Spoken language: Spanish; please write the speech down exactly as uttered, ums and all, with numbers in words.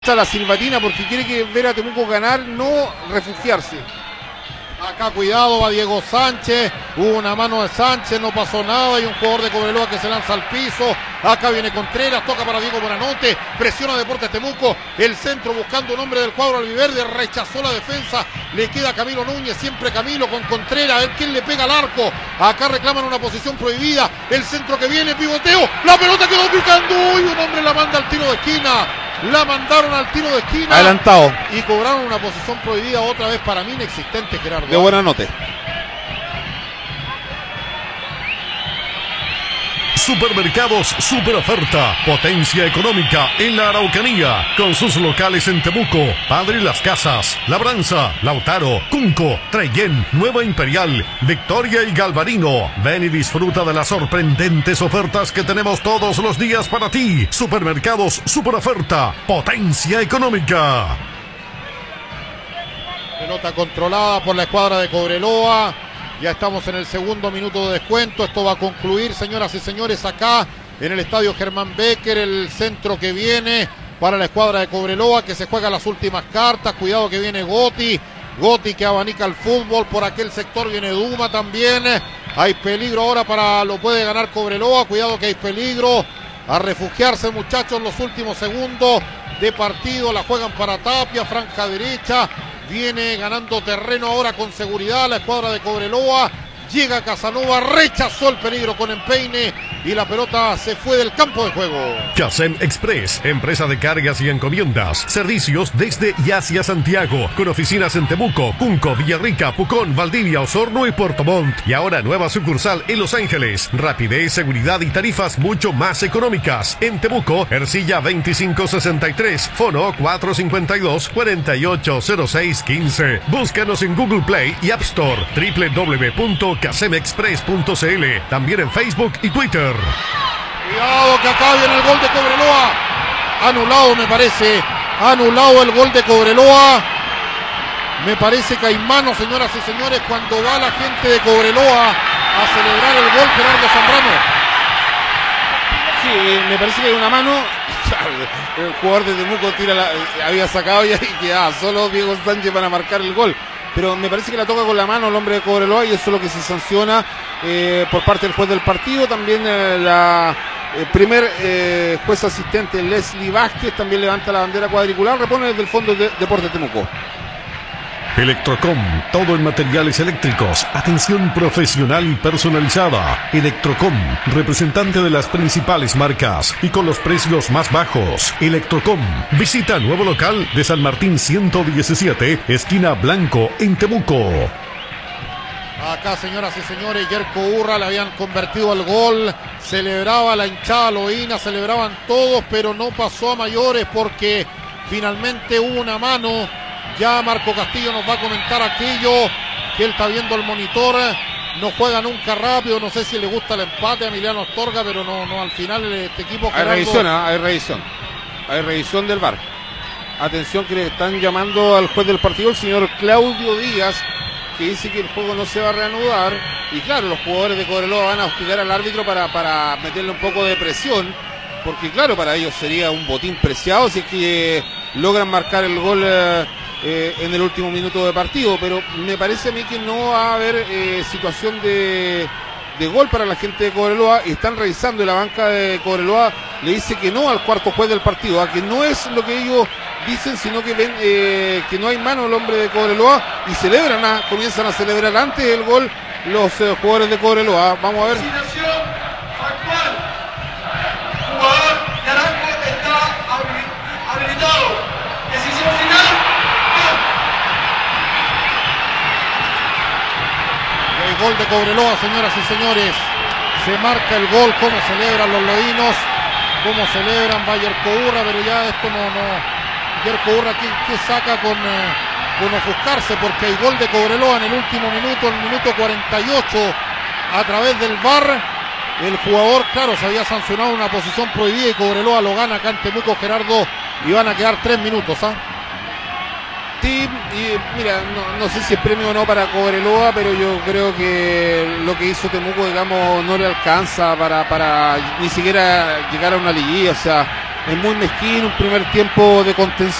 La silbatina porque quiere que ver a Temuco ganar, no refugiarse. Acá cuidado, va Diego Sánchez, hubo una mano de Sánchez, no pasó nada, y un jugador de Cobreloa que se lanza al piso. Acá viene Contreras, toca para Diego Buenanote, presiona Deportes Temuco, el centro buscando un hombre del cuadro albiverde, rechazó la defensa, le queda Camilo Núñez, siempre Camilo con Contreras, a ver quién le pega al arco. Acá reclaman una posición prohibida, el centro que viene, pivoteo, la pelota quedó picando, y un hombre la manda al tiro de esquina. La mandaron al tiro de esquina. Adelantado. Y cobraron una posición prohibida otra vez para mí inexistente, Gerardo. De Buenanote. Supermercados Super Oferta, potencia económica en la Araucanía, con sus locales en Temuco, Padre Las Casas, Labranza, Lautaro, Cunco, Trellén, Nueva Imperial, Victoria y Galvarino. Ven y disfruta de las sorprendentes ofertas que tenemos todos los días para ti. Supermercados Super Oferta, potencia económica. Pelota controlada por la escuadra de Cobreloa. Ya estamos en el segundo minuto de descuento. Esto va a concluir, señoras y señores, acá en el estadio Germán Becker. El centro que viene para la escuadra de Cobreloa, que se juega las últimas cartas. Cuidado que viene Gotti. Gotti que abanica el fútbol. Por aquel sector viene Duma también. Hay peligro ahora para, lo puede ganar Cobreloa. Cuidado que hay peligro. A refugiarse, muchachos, los últimos segundos de partido. La juegan para Tapia, franja derecha. Viene ganando terreno ahora con seguridad la escuadra de Cobreloa. Llega Casanova, rechazó el peligro con empeine y la pelota se fue del campo de juego. Casem Express, empresa de cargas y encomiendas. Servicios desde y hacia Santiago, con oficinas en Temuco, Cunco, Villarrica, Pucón, Valdivia, Osorno y Puerto Montt. Y ahora nueva sucursal en Los Ángeles. Rapidez, seguridad y tarifas mucho más económicas. En Temuco, Ercilla veinticinco sesenta y tres, Fono cuatro cinco dos, cuatro ocho cero seis uno cinco. Búscanos en Google Play y App Store, doble u doble u doble u punto casem express punto c l. También en Facebook y Twitter. Cuidado que acá viene el gol de Cobreloa. Anulado, me parece. Anulado el gol de Cobreloa. Me parece que hay mano, señoras y señores, cuando va la gente de Cobreloa a celebrar el gol, Gerardo Zambrano. Sí, me parece que hay una mano. El jugador de Temuco tira la, había sacado y ahí quedaba solo Diego Sánchez para marcar el gol. Pero me parece que la toca con la mano el hombre de Cobreloa y eso es lo que se sanciona eh, por parte del juez del partido. También eh, la eh, primer eh, juez asistente Leslie Vázquez también levanta la bandera cuadricular, repone desde el fondo de Deportes Temuco. Electrocom, todo en materiales eléctricos, atención profesional y personalizada. Electrocom, representante de las principales marcas y con los precios más bajos. Electrocom, visita nuevo local de San Martín ciento diecisiete, esquina Blanco, en Temuco. Acá, señoras y señores, Yerko Urra le habían convertido al gol, celebraba la hinchada loína, celebraban todos, pero no pasó a mayores porque finalmente hubo una mano. Ya Marco Castillo nos va a comentar aquello que él está viendo el monitor. No juega nunca rápido, no sé si le gusta el empate a Emiliano Astorga, pero no, no al final este equipo. Hay Gerardo... revisión, ¿eh? hay revisión. Hay revisión del V A R. Atención que le están llamando al juez del partido, el señor Claudio Díaz, que dice que el juego no se va a reanudar. Y claro, los jugadores de Cobreloa van a hostigar al árbitro para, para meterle un poco de presión. Porque claro, para ellos sería un botín preciado si es que eh, logran marcar el gol eh, eh, en el último minuto de partido. Pero me parece a mí que no va a haber eh, situación de, de gol para la gente de Cobreloa. Están revisando y la banca de Cobreloa le dice que no al cuarto juez del partido, ¿eh? Que no es lo que ellos dicen, sino que ven eh, que no hay mano el hombre de Cobreloa y celebran, ¿eh? comienzan a celebrar antes del gol los eh, jugadores de Cobreloa. Vamos a ver. Jugador Naranjo está habilitado. Decisión final. El gol de Cobreloa, señoras y señores. Se marca el gol, cómo celebran los loínos, cómo celebran va Yerko Urra, pero ya esto no, no. Yerko Urra que, que saca con, eh, con ofuscarse porque hay gol de Cobreloa en el último minuto, en el minuto cuarenta y ocho, a través del V A R. El jugador, claro, se había sancionado una posición prohibida y Cobreloa lo gana acá en Temuco, Gerardo, y van a quedar tres minutos, ¿ah? Sí, y mira, no, no sé si es premio o no para Cobreloa, pero yo creo que lo que hizo Temuco, digamos, no le alcanza para, para ni siquiera llegar a una liguilla. O sea, es muy mezquino, un primer tiempo de contención.